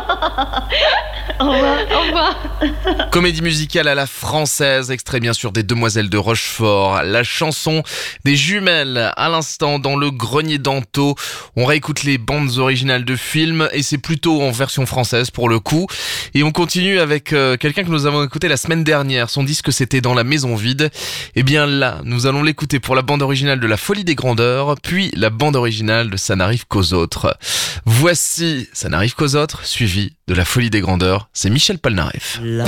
Au revoir. Au revoir. Comédie musicale à la française, extrait bien sûr des Demoiselles de Rochefort, la chanson des jumelles à l'instant dans le grenier d'Anto. On réécoute les bandes originales de films et c'est plutôt en version française pour le coup. Et on continue avec quelqu'un que nous avons écouté la semaine dernière. Son disque c'était Dans la maison vide. Et bien là, nous allons l'écouter pour la bande originale de La Folie des Grandeurs, puis la bande originale de Ça n'arrive qu'aux autres. Voici Ça n'arrive qu'aux autres, suivi de La Folie des Grandeurs. C'est Michel Polnareff.